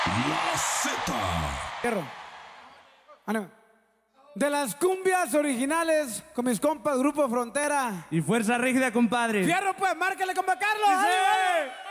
La Z. Fierro. Ánimo. De las cumbias originales con mis compas Grupo Frontera. Y Fuerza Rígida, compadre. Fierro, pues, márcale, compa Carlos. ¡Sí! ¡Ánimo!